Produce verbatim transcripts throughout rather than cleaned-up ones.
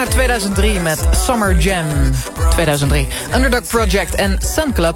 naar tweeduizend drie met Summer Jam. tweeduizend drie. Underdog Project en Sun Club.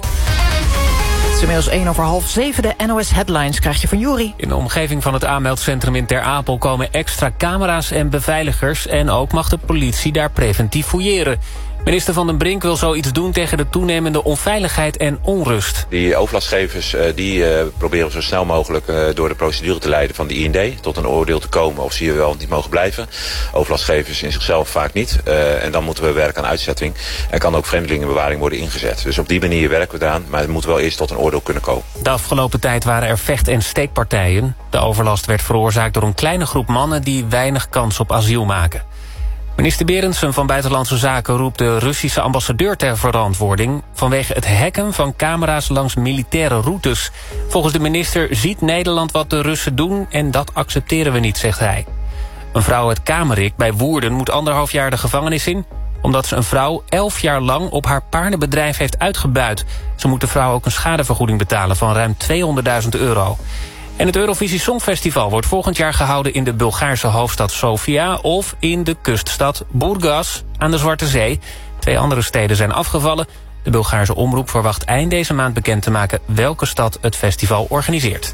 Het is inmiddels één over half zeven. De N O S Headlines krijg je van Juri. In de omgeving van het aanmeldcentrum in Ter Apel komen extra camera's en beveiligers. En ook mag de politie daar preventief fouilleren. Minister Van den Brink wil zoiets doen tegen de toenemende onveiligheid en onrust. Die overlastgevers die uh, proberen zo snel mogelijk uh, door de procedure te leiden van de I N D... tot een oordeel te komen of ze hier wel niet mogen blijven. Overlastgevers in zichzelf vaak niet. Uh, en dan moeten we werken aan uitzetting. En kan ook vreemdelingenbewaring worden ingezet. Dus op die manier werken we eraan, maar het moet wel eerst tot een oordeel kunnen komen. De afgelopen tijd waren er vecht- en steekpartijen. De overlast werd veroorzaakt door een kleine groep mannen die weinig kans op asiel maken. Minister Berendsen van Buitenlandse Zaken roept de Russische ambassadeur ter verantwoording vanwege het hacken van camera's langs militaire routes. Volgens de minister ziet Nederland wat de Russen doen en dat accepteren we niet, zegt hij. Een vrouw uit Kamerik bij Woerden moet anderhalf jaar de gevangenis in, omdat ze een vrouw elf jaar lang op haar paardenbedrijf heeft uitgebuit. Ze moet de vrouw ook een schadevergoeding betalen van ruim tweehonderdduizend euro. En het Eurovisie Songfestival wordt volgend jaar gehouden in de Bulgaarse hoofdstad Sofia of in de kuststad Burgas aan de Zwarte Zee. Twee andere steden zijn afgevallen. De Bulgaarse omroep verwacht eind deze maand bekend te maken welke stad het festival organiseert.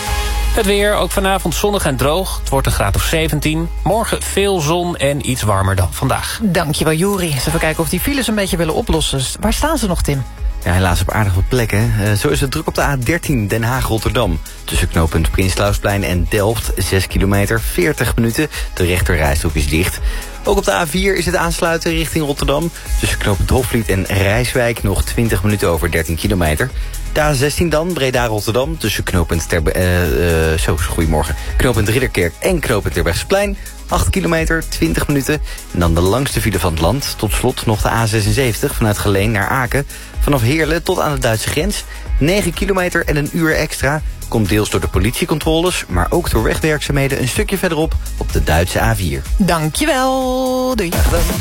Het weer, ook vanavond zonnig en droog. Het wordt een graad of zeventien. Morgen veel zon en iets warmer dan vandaag. Dankjewel, Juri. Eens even kijken of die files een beetje willen oplossen. Waar staan ze nog, Tim? Ja, helaas op aardig wat plekken. Uh, zo is het druk op de A dertien Den Haag-Rotterdam. Tussen knooppunt Prinslausplein en Delft, zes kilometer, veertig minuten. De rechterrijstrook is dicht. Ook op de A vier is het aansluiten richting Rotterdam. Tussen knooppunt Hofvliet en Rijswijk nog twintig minuten over dertien kilometer. De A zestien dan, Breda-Rotterdam. Tussen knooppunt Ter... Uh, uh, zo, goedemorgen. Knooppunt Ridderkerk en knooppunt Terbrechtseplein. acht kilometer, twintig minuten. En dan de langste file van het land. Tot slot nog de A zesenzeventig vanuit Geleen naar Aken. Vanaf Heerlen tot aan de Duitse grens. negen kilometer en een uur extra. Komt deels door de politiecontroles, maar ook door wegwerkzaamheden een stukje verderop op de Duitse A vier. Dankjewel. Doei.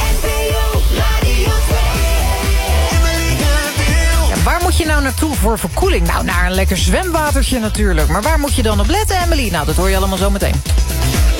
Ja, waar moet je nou naartoe voor verkoeling? Nou, naar een lekker zwemwatertje natuurlijk. Maar waar moet je dan op letten, Emily? Nou, dat hoor je allemaal zo meteen.